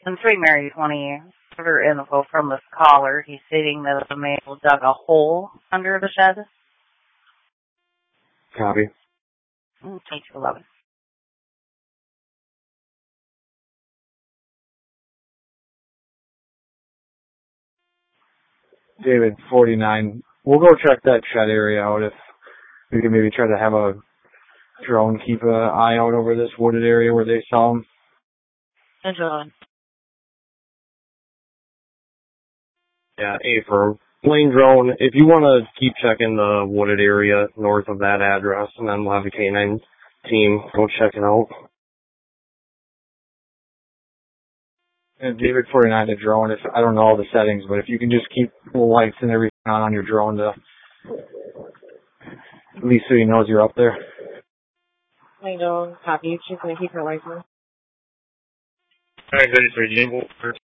3 Mary 20, further info from this caller. He's stating that the male dug a hole under the shed. Copy. 2211. David, 49. We'll go check that shed area out. If we can maybe try to have a drone keep an eye out over this wooded area where they saw him. Yeah, for plane drone, if you want to keep checking the wooded area north of that address, and then we'll have a K9 team go check it out. And David 49, the drone, I don't know all the settings, but if you can just keep the lights and everything on your drone to, at least so he knows you're up there. I don't copy. She's going to keep her lights on. Alright, good. So you